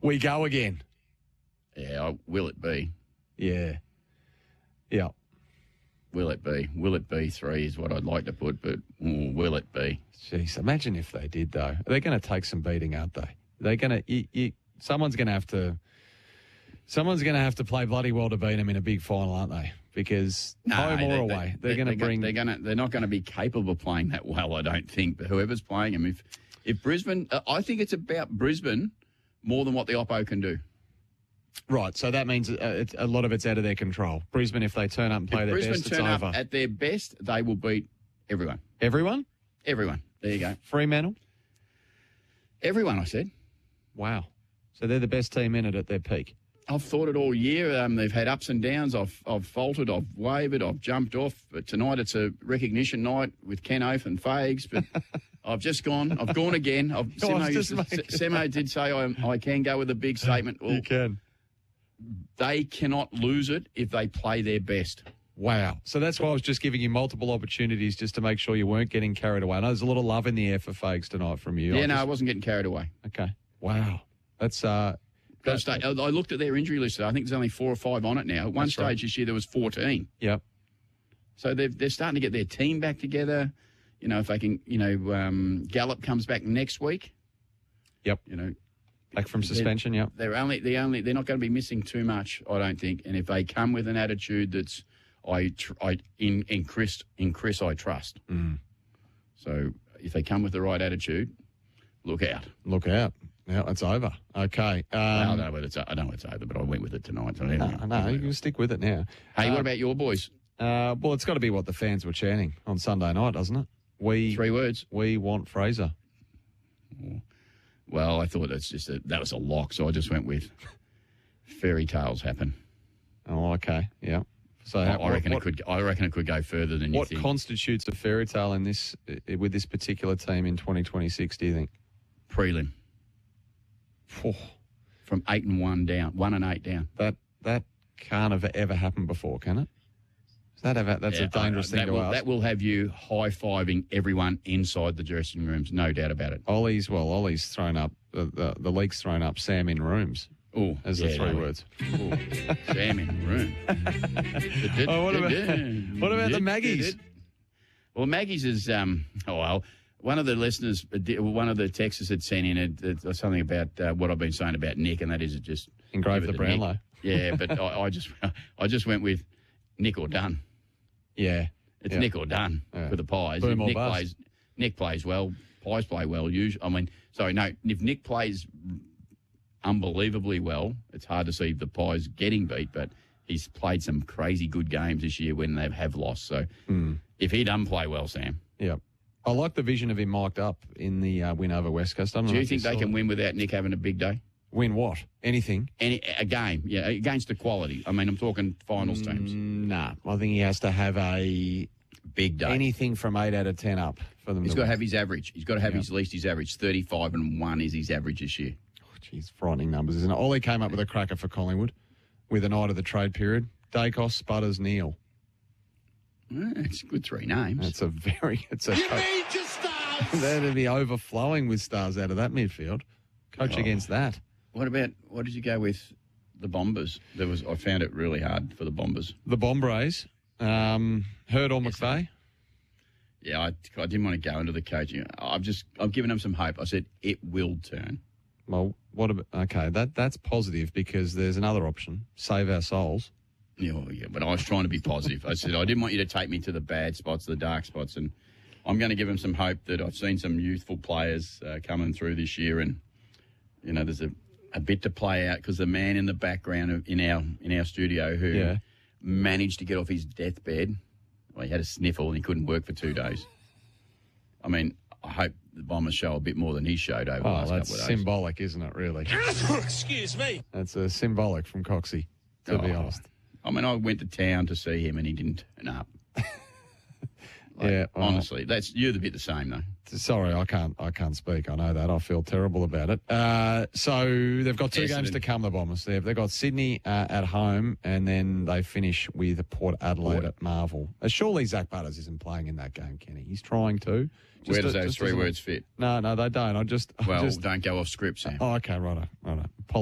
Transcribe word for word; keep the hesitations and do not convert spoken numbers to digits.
We go again. Yeah, I- will it be? Yeah. Yeah. Will it be? Will it be three is what I'd like to put, but mm, will it be? Jeez, imagine if they did, though. They're going to take some beating, aren't they? They're going to. You, you, someone's going to have to. Someone's going to have to play bloody well to beat them in a big final, aren't they? Because No, home they- or they- away, they're they- going to they're bring. They're going to. They're not going to be capable of playing that well, I don't think. But whoever's playing them, if if Brisbane, uh, I think it's about Brisbane more than what the Oppo can do. Right, so that means uh, it's, a lot of it's out of their control. Brisbane, if they turn up and play If their Brisbane best, it's turn over. up at their best, they will beat everyone. Everyone? Everyone. There you go. Fremantle? Everyone, I said. Wow. So they're the best team in it at their peak. I've thought it all year. Um, they've had ups and downs. I've I've faltered. I've wavered. I've jumped off. But tonight it's a recognition night with Ken Oath and Fags. But I've just gone. I've gone again. I've, Oh, I was Semo, just used to- making- Semo did say I, I can go with a big statement. Well, can. they cannot lose it if they play their best. Wow. So that's why I was just giving you multiple opportunities just to make sure you weren't getting carried away. I know there's a lot of love in the air for Fags tonight from you. Yeah, I no, I just- wasn't getting carried away. Okay. Wow. That's uh. Got to stay. I I looked at their injury list. I think there's only four or five on it now. At one That's stage right. this year, there was fourteen. Yep. So they're, they're starting to get their team back together. You know, if they can, you know, um, Gallup comes back next week. Yep. You know, Back from suspension. Yep. they're only they only they're not going to be missing too much, I don't think. And if they come with an attitude that's I tr- I in in Chris in Chris I trust. Mm. So if they come with the right attitude, look out. Look out. Yeah, it's over. Okay. Um, I don't know whether it's I don't know it's over, but I went with it tonight. So no, no, you can stick with it now. Hey, Uh, what about your boys? Uh, well, it's got to be what the fans were chanting on Sunday night, doesn't it? We Three words. we want Fraser. Well, I thought that's just a, that was a lock, so I just went with fairy tales happen. Oh, okay. Yeah. So I, how- I what- reckon what, it could. I reckon it could go further than you what think. constitutes a fairy tale in this uh, with this particular team in twenty twenty-six? Do you think? Prelim Oh, from eight and one down, one and eight down. that that can't have ever happened before, can it? Is that ever, that's Yeah, a dangerous I- thing that to will, ask. That will have you high fiving everyone inside the dressing rooms, no doubt about it. Ollie's well, Ollie's thrown up the the, the league's thrown up Sam in rooms Oh, as yeah, the three no, words. Oh, Sam in the room. Oh, what about what about the Maggies? Well, Maggie's is um. Oh well, one of the listeners, one of the texters had sent in it, it, something about uh, what I've been saying about Nick, and that is it just Engrave give it the to Nick. Brownlow. Yeah, but I, I just I just went with Nick or done. Yeah, It's yeah. Nick or done Yeah. for the Pies. Boom if or Nick bust. plays, Nick plays well. Pies play well. Usually, I mean, sorry, no. If Nick plays unbelievably well, it's hard to see the Pies getting beat. But he's played some crazy good games this year when they have lost. So Hmm. if he doesn't play well, Sam, Yeah. I like the vision of him mic'd up in the uh, win over West Coast. I don't know do you if think they saw can it. win without Nick having a big day? Win what? Anything? Any a game, yeah, against the quality. I mean, I'm talking finals teams. Mm, Nah. I think he has to have a Big day. anything from eight out of ten up for them He's to got to win. have his average. He's got to have Yeah. his least his average. thirty-five and one is his average this year. Oh, geez, frightening numbers, isn't it? Ollie came up with a cracker for Collingwood with a night of the trade period. Dacos, Sputters, Neal. Eh, It's good three names. It's a very, it's a, that'd be overflowing with stars out of that midfield. Coach Oh. against that. What about what did you go with the Bombers? There was I found it really hard for the Bombers. The Bombrays, um, Hurd or McVeigh. Yeah, I, I didn't want to go into the coaching. I've just I've given them some hope. I said it will turn. Well, what about, okay, that that's positive because there's another option. Save our souls. Yeah, well, yeah, but I was trying to be positive. I said I didn't want you to take me to the bad spots, the dark spots, and I'm going to give them some hope that I've seen some youthful players uh, coming through this year, and you know there's a, a bit to play out because the man in the background of, in our in our studio who Yeah. managed to get off his deathbed, well, he had a sniffle and he couldn't work for two days. I mean, I hope the Bombers show a bit more than he showed over the Oh, last that's couple of days. symbolic, isn't it, really? Excuse me. That's a symbolic from Coxie, to be Oh. honest. I mean, I went to town to see him and he didn't turn up. Like, Yeah, well- honestly, that's you're the bit the same though. Sorry, I can't. I can't speak. I know that. I feel terrible about it. Uh, so they've got two games Essendon. to come. The Bombers. They've they've got Sydney uh, at home, and then they finish with Port Adelaide Port. at Marvel. Uh, surely Zach Butters isn't playing in that game, Kenny. He's trying to. Just Where does a- those just three as a- words fit? No, no, they don't. I just. I Well, just, don't go off script, Sam. oh, okay, righto, righto.